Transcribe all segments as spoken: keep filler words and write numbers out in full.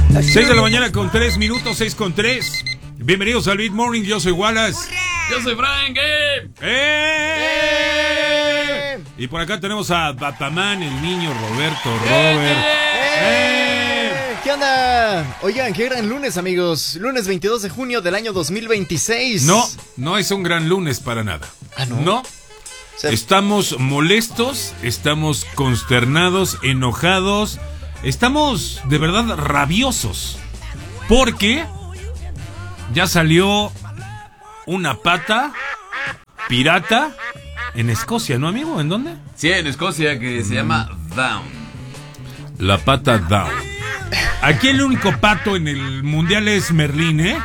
seis de la mañana con tres minutos, seis con tres. Bienvenidos al Beat Morning, yo soy Wallace. Yo soy Frank. ¡Eh! ¡Eh! Y por acá tenemos a Batamán, el niño Roberto Robert. ¡Eh! ¿Qué onda? Oigan, qué gran lunes, amigos. Lunes veintidós de junio del año dos mil veintiséis. No, no es un gran lunes para nada. ¿Ah, no? No. O sea, Estamos molestos, estamos consternados, enojados, estamos de verdad rabiosos, porque ya salió una pata pirata en Escocia, ¿no, amigo? ¿En dónde? Sí, en Escocia, que se llama Down. La pata Down. Aquí el único pato en el mundial es Merlín, ¿eh?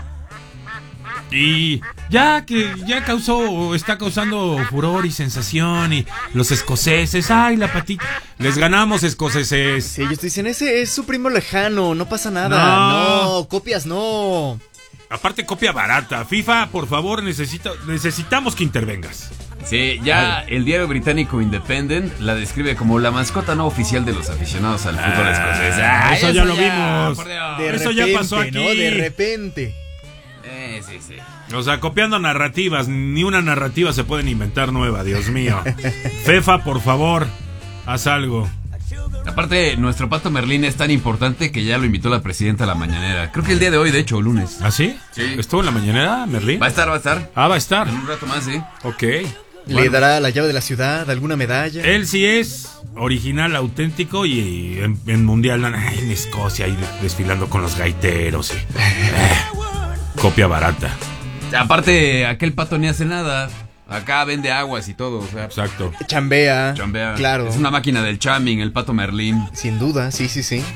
Y ya que ya causó, está causando furor y sensación, y los escoceses, ay, la patita, les ganamos, escoceses. sí, ellos dicen, ese es su primo lejano, no pasa nada. No. No, copias no. Aparte, copia barata. FIFA, por favor, necesita, necesitamos que intervengas. Sí, ya Ay. el diario británico Independent la describe como la mascota no oficial de los aficionados al fútbol escocés. Ah, eso ya lo vimos. por Dios. De Eso ya repente, pasó aquí. ¿no? De repente. Eh, sí, sí. O sea, copiando narrativas, ni una narrativa se pueden inventar nueva, Dios mío. FIFA, por favor, haz algo. Aparte, nuestro pato Merlín es tan importante que ya lo invitó la presidenta a la mañanera. Creo que el día de hoy, de hecho, lunes. ¿Ah, sí? Sí. ¿Estuvo en la mañanera, Merlín? Va a estar, va a estar. Ah, va a estar. En un rato más, sí. Ok. ¿Le Bueno, dará la llave de la ciudad, alguna medalla? él sí es original, auténtico, y en, en mundial en Escocia, ahí desfilando con los gaiteros. Y, eh, copia barata. Aparte, aquel pato ni hace nada. Acá vende aguas y todo, o sea, Exacto. Chambea. chambea. Claro. Es una máquina del chamming, el pato Merlín. Sin duda, sí, sí, sí.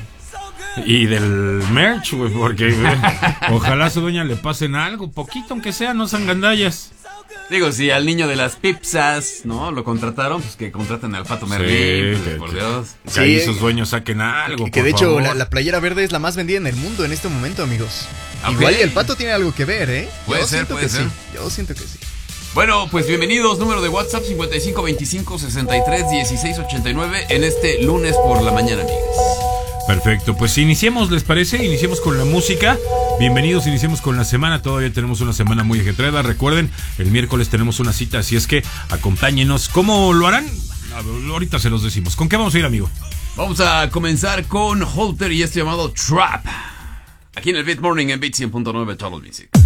Y del merch, güey, porque güey, ojalá a su dueña le pasen algo, poquito aunque sea, no sean gandallas. Digo, si al niño de las pizzas, ¿no? Lo contrataron, pues que contraten al pato Merlín, Sí, pues, que- por Dios. Que Sí, ahí eh, sus dueños saquen algo. Que, que por de hecho favor. la, la playera verde es la más vendida en el mundo en este momento, amigos. Ok. Igual y el pato tiene algo que ver, ¿eh? Puede Yo ser, siento puede que ser. sí. Yo siento que sí. Bueno, pues bienvenidos, número de WhatsApp cincuenta y cinco veinticinco sesenta y tres dieciséis ochenta y nueve en este lunes por la mañana, amigos. Perfecto, pues iniciemos, ¿les parece? Iniciemos con la música. Bienvenidos, iniciemos con la semana. Todavía tenemos una semana muy ajetreada. Recuerden, el miércoles tenemos una cita, así es que acompáñenos. ¿Cómo lo harán? A ver, ahorita se los decimos. ¿Con qué vamos a ir, amigo? Vamos a comenzar con Holter y este llamado Trap. Aquí en el Beat Morning en Beat cien punto nueve Total Music.